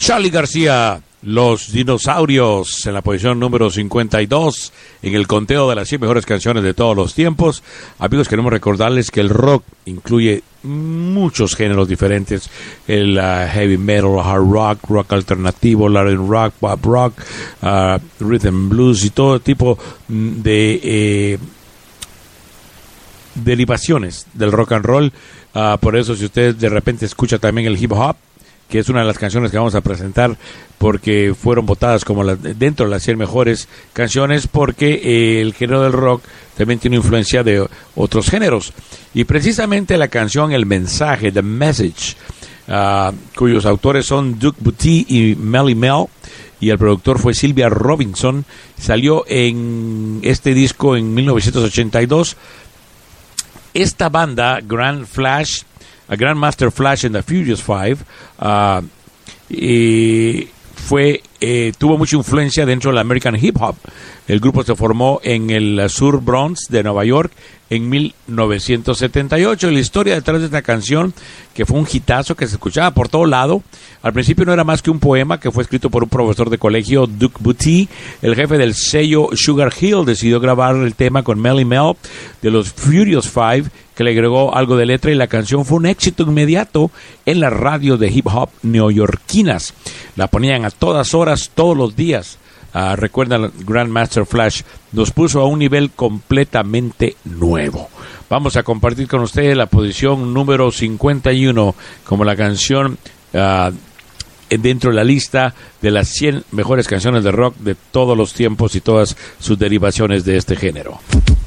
Charly García, Los Dinosaurios, en la posición número 52, en el conteo de las 100 mejores canciones de todos los tiempos. Amigos, queremos recordarles que el rock incluye muchos géneros diferentes: el heavy metal, hard rock, rock alternativo, Latin rock, pop rock, rhythm blues y todo tipo de derivaciones del rock and roll. Por eso, si usted de repente escucha también el hip hop, que es una de las canciones que vamos a presentar porque fueron votadas como dentro de las 100 mejores canciones, porque el género del rock también tiene influencia de otros géneros. Y precisamente la canción El Mensaje, The Message, cuyos autores son Duke Bootee y Melle Mel, y el productor fue Sylvia Robinson, salió en este disco en 1982. Esta banda, Grandmaster Flash and the Furious Five, tuvo mucha influencia dentro del American Hip Hop. El grupo se formó en el Sur Bronx de Nueva York en 1978. Y la historia detrás de esta canción, que fue un hitazo que se escuchaba por todo lado, al principio no era más que un poema que fue escrito por un profesor de colegio, Duke Bootee. El jefe del sello Sugar Hill decidió grabar el tema con Melle Mel de los Furious Five, que le agregó algo de letra, y la canción fue un éxito inmediato en las radios de hip hop neoyorquinas. La ponían a todas horas, todos los días. Recuerdan, Grandmaster Flash nos puso a un nivel completamente nuevo. Vamos a compartir con ustedes la posición número 51 como la canción dentro de la lista de las 100 mejores canciones de rock de todos los tiempos y todas sus derivaciones de este género.